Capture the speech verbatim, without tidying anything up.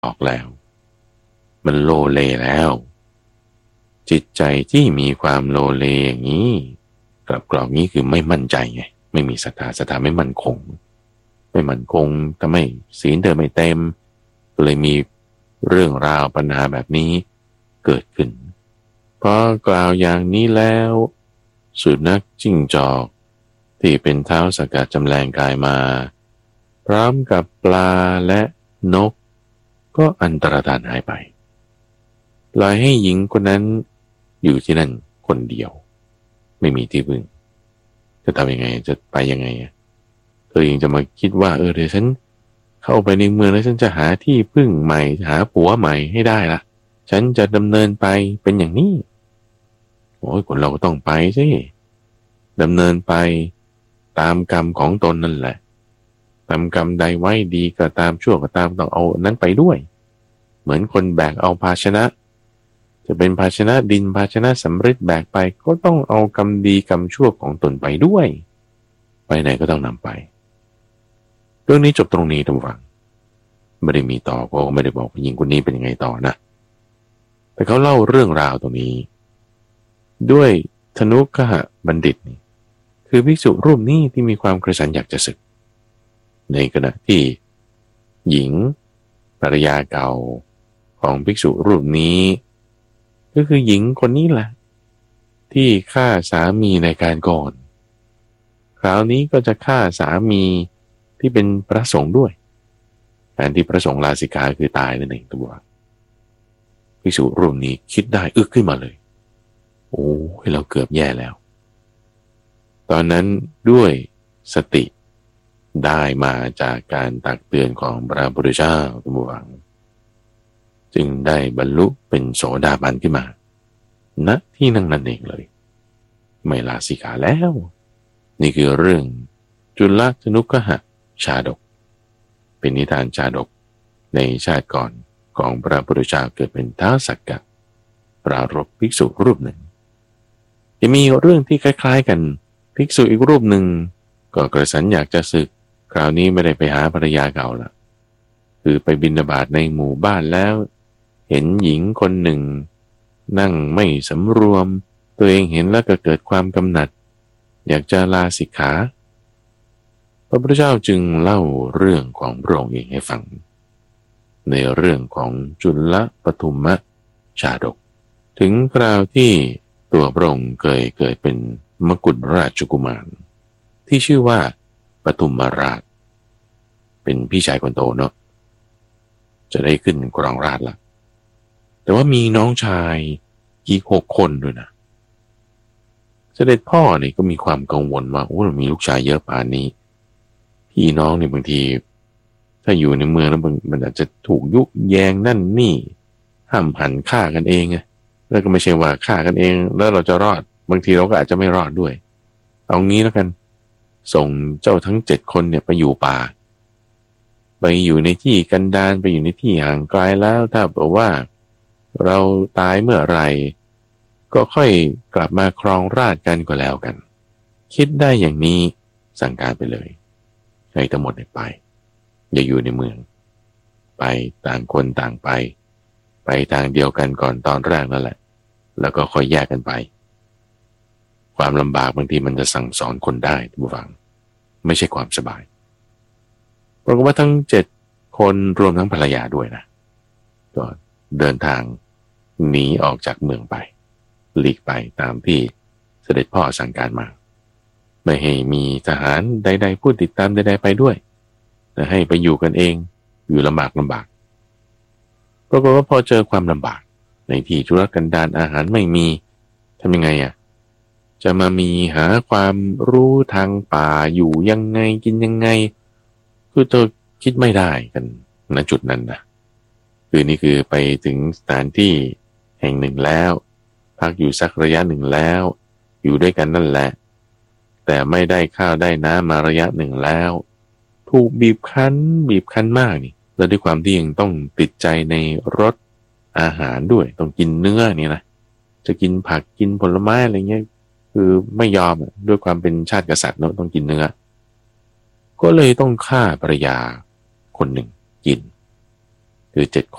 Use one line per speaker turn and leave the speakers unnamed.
ออกแล้วมันโลเลแล้วจิตใจที่มีความโลเลอย่างนี้กลับกรอบนี้คือไม่มั่นใจไงไม่มีศรัทธาศรัทธาไม่มั่นคงไม่มั่นคงทำให้ศีลเธอไม่เต็มก็เลยมีเรื่องราวปัญหาแบบนี้เกิดขึ้นพอกล่าวอย่างนี้แล้วสุนัขจิ้งจอกที่เป็นเท้าสกัดจำแรงกายมาพร้อมกับปลาและนกก็อันตรธานหายไปปล่อยให้หญิงคนนั้นอยู่ที่นั่นคนเดียวไม่มีที่พึ่งจะทำยังไงจะไปยังไงเธอยังจะมาคิดว่าเออเดี๋ยวฉันเข้าไปในเมืองแล้วฉันจะหาที่พึ่งใหม่หาผัวใหม่ให้ได้ละฉันจะดำเนินไปเป็นอย่างนี้โอ้ยคนเราก็ต้องไปสิดำเนินไปตามกรรมของตนนั่นแหละทำกรรมใดไว้ดีก็ตามชั่วก็ตามต้องเอานั้นไปด้วยเหมือนคนแบกเอาภาชนะจะเป็นภาชนะดินภาชนะสำริดแบกไปก็ต้องเอากรรมดีกรรมชั่วของตนไปด้วยไปไหนก็ต้องนำไปเรื่องนี้จบตรงนี้ทุกฝังไม่ได้มีต่อก็ไม่ได้บอกว่าหญิงคนนี้เป็นยังไงต่อนะแต่เขาเล่าเรื่องราวตรงนี้ด้วยธนุคหบัณฑิตนี่คือภิกษุรูปนี้ที่มีความกระสันอยากจะศึกในขณะที่หญิงภรรยาเก่าของภิกษุรูปนี้ก็คือหญิงคนนี้แหละที่ฆ่าสามีในการก่อนคราวนี้ก็จะฆ่าสามีที่เป็นพระสงฆ์ด้วยแทนที่พระสงฆ์ลาสิกขาคือตายนั่นเองตัวภิกษุรูปนี้คิดได้อึกขึ้นมาเลยโอ้ยเราเกือบแย่แล้วตอนนั้นด้วยสติได้มาจากการตักเตือนของพระพุทธเจ้าตัววังจึงได้บรรลุเป็นโสดาบันขึ้นมาณที่นั่งนั่นเองเลยไม่ลาสิกขาแล้วนี่คือเรื่องจุลธนุคหชาดกเป็นนิทานชาดกในชาติก่อนของพระพุทธเจ้าเกิดเป็นท้าวสักกะปรารภภิกษุรูปหนึ่งจะมีเรื่องที่คล้ายๆกันภิกษุอีกรูปหนึ่งก็กระสันอยากจะศึกคราวนี้ไม่ได้ไปหาภรรยาเก่าละคือไปบิณฑบาตในหมู่บ้านแล้วเห็นหญิงคนหนึ่งนั่งไม่สำรวมตัวเองเห็นแล้วก็เกิดความกำหนัดอยากจะลาสิกขาพระพุทธเจ้าจึงเล่าเรื่องของพระองค์เองให้ฟังในเรื่องของจุลปทุมชาดกถึงคราวที่ตัวพระองค์เคยเกิดเป็นมกุฎราชกุมารที่ชื่อว่าปทุมราชเป็นพี่ชายคนโตเนาะจะได้ขึ้นครองราชย์ละแต่ว่ามีน้องชายอีกหกคนด้วยนะเสด็จพ่อเนี่ยก็มีความกังวลว่าโอ้มีลูกชายเยอะป่านนี้พี่น้องเนี่ยบางทีถ้าอยู่ในเมืองแล้วมันอาจจะถูกยุแยงนั่นนี่ห้ามหันฆ่ากันเองไงแล้วก็ไม่ใช่ว่าฆ่ากันเองแล้วเราจะรอดบางทีเราก็อาจจะไม่รอดด้วยเอางี้แล้วกันส่งเจ้าทั้งเจ็ดคนเนี่ยไปอยู่ป่าไปอยู่ในที่กันดารไปอยู่ในที่ห่างไกลแล้วถ้าบอกว่าเราตายเมื่อไหร่ก็ค่อยกลับมาครองราชย์กันก็แล้วกันคิดได้อย่างนี้สั่งการไปเลยให้ทั้งหมดไปอย่าอยู่ในเมืองไปต่างคนต่างไปไปทางเดียวกันก่อนตอนแรกนั่นแหละแล้วก็ค่อยแยกกันไปความลำบากบางทีมันจะสั่งสอนคนได้ทุกฝังไม่ใช่ความสบายเพราะว่าทั้งเจ็ดคนรวมทั้งภรรยาด้วยนะก็เดินทางหนีออกจากเมืองไปหลีกไปตามที่เสด็จพ่อสั่งการมาไม่ให้มีทหารใดๆผู้ติดตามใดๆไปด้วยแต่ให้ไปอยู่กันเองอยู่ลำบากลำบากปรากฏว่าพอเจอความลำบากในที่ธุรกันดารอาหารไม่มีทำยังไงอ่ะจะมามีหาความรู้ทางป่าอยู่ยังไงกินยังไงคือเธอคิดไม่ได้กันณจุดนั้นนะคือนี่คือไปถึงสถานที่แห่งหนึ่งแล้วพักอยู่สักระยะหนึ่งแล้วอยู่ด้วยกันนั่นแหละแต่ไม่ได้ข้าวได้น้ำมาระยะหนึ่งแล้วถูกบีบคั้นบีบคั้นมากนี่แล้วด้วยความที่ยังต้องติดใจในรสอาหารด้วยต้องกินเนื้อนี่นะจะกินผักกินผลไม้อะไรเงี้ยคือไม่ยอมด้วยความเป็นชาติกษัตริย์เนาะต้องกินเนื้อก็เลยต้องฆ่าภรรยาคนหนึ่งกินคือเจ็ด